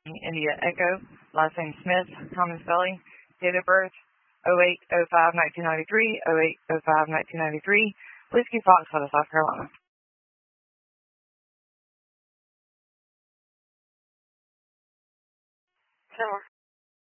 India Echo, last name Smith, common spelling, date of birth 08/05/1993, 08/05/1993, Whiskey Foxtrot, South Carolina. Sure.